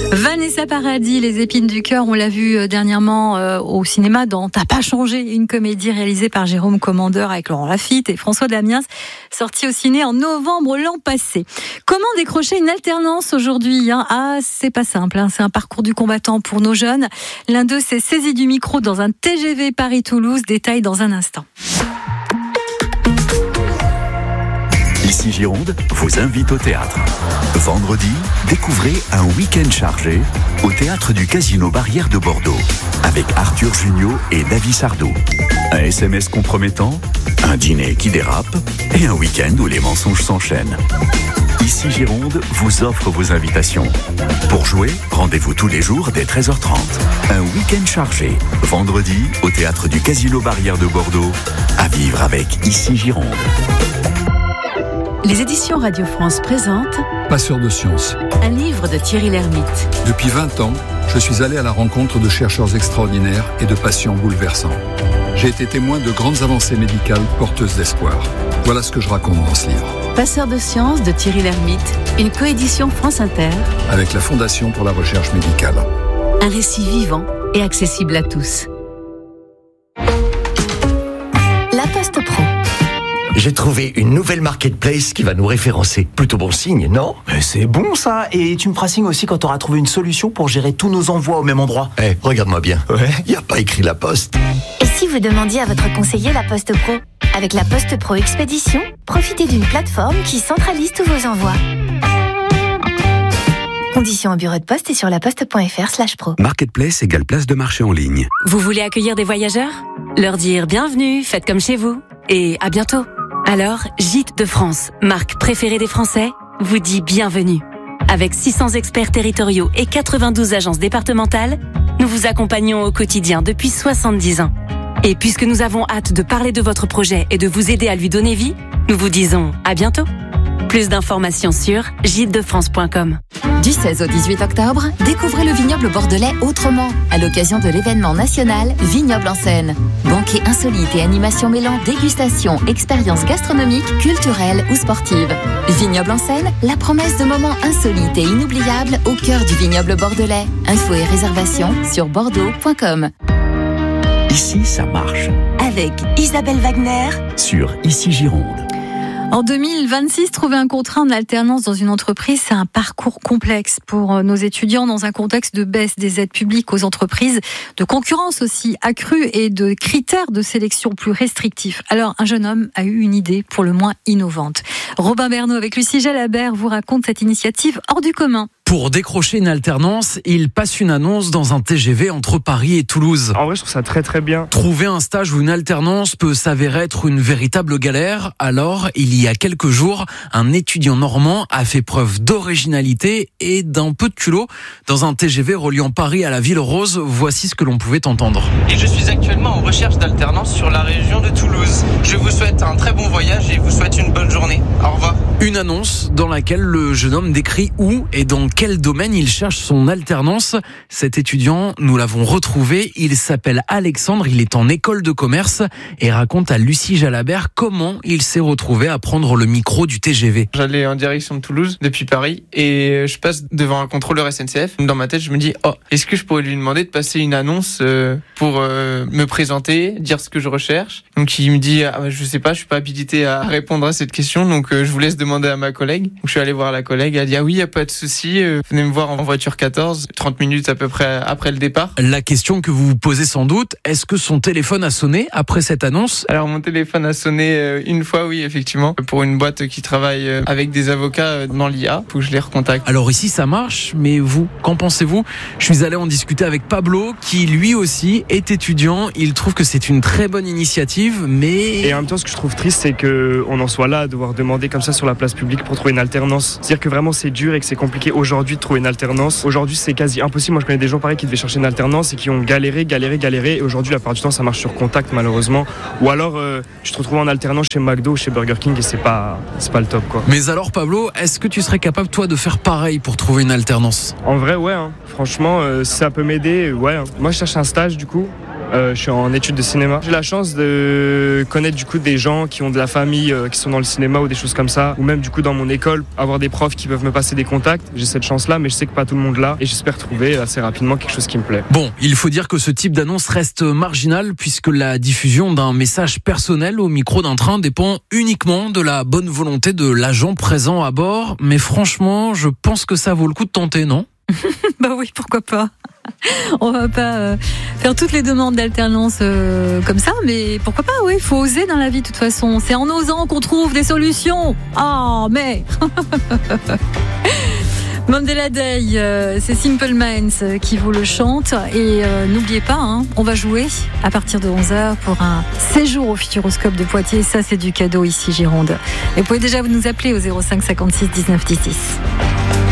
Vanessa Paradis, Les épines du cœur, on l'a vu dernièrement au cinéma dans T'as pas changé, une comédie réalisée par Jérôme Commandeur avec Laurent Lafitte et François Damiens, sortie au ciné en novembre l'an passé. Comment décrocher une alternance aujourd'hui ? C'est pas simple, c'est un parcours du combattant pour nos jeunes. L'un d'eux s'est saisi du micro dans un TGV Paris-Toulouse, détail dans un instant. Ici Gironde vous invite au théâtre. Vendredi, découvrez un week-end chargé au théâtre du Casino Barrière de Bordeaux avec Arthur Junio et David Sardo. Un SMS compromettant, un dîner qui dérape et un week-end où les mensonges s'enchaînent. Ici Gironde vous offre vos invitations. Pour jouer, rendez-vous tous les jours dès 13h30. Un week-end chargé, vendredi au théâtre du Casino Barrière de Bordeaux, à vivre avec Ici Gironde. Les éditions Radio France présentent Passeur de sciences. Un livre de Thierry Lhermitte. Depuis 20 ans, je suis allé à la rencontre de chercheurs extraordinaires et de patients bouleversants. J'ai été témoin de grandes avancées médicales porteuses d'espoir. Voilà ce que je raconte dans ce livre. Passeur de sciences de Thierry Lhermitte, une coédition France Inter avec la Fondation pour la recherche médicale. Un récit vivant et accessible à tous. La Poste Pro. J'ai trouvé une nouvelle marketplace qui va nous référencer. Plutôt bon signe, non ? Mais c'est bon ça. Et tu me feras signe aussi quand tu auras trouvé une solution pour gérer tous nos envois au même endroit. Regarde-moi bien. Ouais. Y a pas écrit La Poste. Et si vous demandiez à votre conseiller La Poste Pro ? Avec la Poste Pro Expédition, profitez d'une plateforme qui centralise tous vos envois. Conditions au bureau de poste et sur laposte.fr/pro. Marketplace égale place de marché en ligne. Vous voulez accueillir des voyageurs ? Leur dire bienvenue, faites comme chez vous. Et à bientôt. Alors, Gîtes de France, marque préférée des Français, vous dit bienvenue. Avec 600 experts territoriaux et 92 agences départementales, nous vous accompagnons au quotidien depuis 70 ans. Et puisque nous avons hâte de parler de votre projet et de vous aider à lui donner vie, nous vous disons à bientôt. Plus d'informations sur gîtesdefrance.com. Du 16 au 18 octobre, découvrez le vignoble bordelais autrement, à l'occasion de l'événement national Vignoble en scène. Banquet insolite et animation mêlant dégustation, expériences gastronomiques, culturelles ou sportives. Vignoble en scène, la promesse de moments insolites et inoubliables au cœur du vignoble bordelais. Infos et réservations sur bordeaux.com. Ici, ça marche. Avec Isabelle Wagner Sur Ici Gironde. En 2026, trouver un contrat en alternance dans une entreprise, c'est un parcours complexe pour nos étudiants dans un contexte de baisse des aides publiques aux entreprises, de concurrence aussi accrue et de critères de sélection plus restrictifs. Alors, un jeune homme a eu une idée pour le moins innovante. Robin Bernot avec Lucie Jalabert vous raconte cette initiative hors du commun. Pour décrocher une alternance, il passe une annonce dans un TGV entre Paris et Toulouse. En vrai, je trouve ça très très bien. Trouver un stage ou une alternance peut s'avérer être une véritable galère. Alors, il y a quelques jours, un étudiant normand a fait preuve d'originalité et d'un peu de culot. Dans un TGV reliant Paris à la Ville Rose, voici ce que l'on pouvait entendre. Et je suis actuellement en recherche d'alternance sur la région de Toulouse. Je vous souhaite un très bon voyage et vous souhaite une bonne journée. Au revoir. Une annonce dans laquelle le jeune homme décrit où et dans quel domaine il cherche son alternance. Cet étudiant, nous l'avons retrouvé, il s'appelle Alexandre, il est en école de commerce et raconte à Lucie Jalabert comment il s'est retrouvé à prendre le micro du TGV. J'allais en direction de Toulouse depuis Paris et je passe devant un contrôleur SNCF. Dans ma tête, je me dis est-ce que je pourrais lui demander de passer une annonce pour me présenter, dire ce que je recherche. Donc il me dit je sais pas, je suis pas habilité à répondre à cette question, donc je vous laisse demander à ma collègue. Donc je suis allé voir la collègue, elle a dit oui, y a pas de souci. Venez me voir en voiture 14, 30 minutes à peu près après le départ. La question que vous vous posez sans doute, est-ce que son téléphone a sonné après cette annonce ? Alors mon téléphone a sonné une fois, oui, effectivement, pour une boîte qui travaille avec des avocats dans l'IA. Faut que je les recontacte. Alors ici ça marche, mais vous, qu'en pensez-vous ? Je suis allé en discuter avec Pablo, qui lui aussi est étudiant. Il trouve que c'est une très bonne initiative, mais... Et en même temps, ce que je trouve triste, c'est qu'on en soit là à devoir demander comme ça sur la place publique pour trouver une alternance. C'est-à-dire que vraiment c'est dur et que c'est compliqué aujourd'hui de trouver une alternance. Aujourd'hui, c'est quasi impossible. Moi, je connais des gens pareils qui devaient chercher une alternance et qui ont galéré. Et aujourd'hui, la plupart du temps, ça marche sur contact, malheureusement. Ou alors, tu te retrouves en alternance chez McDo ou chez Burger King et c'est pas le top, quoi. Mais alors, Pablo, est-ce que tu serais capable, toi, de faire pareil pour trouver une alternance ? En vrai, ouais. Franchement, si ça peut m'aider, ouais. Moi, je cherche un stage, du coup. Je suis en études de cinéma. J'ai la chance de connaître du coup des gens qui ont de la famille, qui sont dans le cinéma ou des choses comme ça, ou même du coup dans mon école, avoir des profs qui peuvent me passer des contacts. J'ai cette chance-là, mais je sais que pas tout le monde l'a, et j'espère trouver assez rapidement quelque chose qui me plaît. Bon, il faut dire que ce type d'annonce reste marginal puisque la diffusion d'un message personnel au micro d'un train dépend uniquement de la bonne volonté de l'agent présent à bord. Mais franchement, je pense que ça vaut le coup de tenter, non ? Bah oui, pourquoi pas. On va pas faire toutes les demandes d'alternance comme ça, mais pourquoi pas, oui, il faut oser dans la vie de toute façon. C'est en osant qu'on trouve des solutions. Ah, mais... Mandela Day, c'est Simple Minds qui vous le chante. Et n'oubliez pas, on va jouer à partir de 11h pour un séjour au Futuroscope de Poitiers. Ça, c'est du cadeau ici, Gironde. Et vous pouvez déjà nous appeler au 05 56 19 10 10.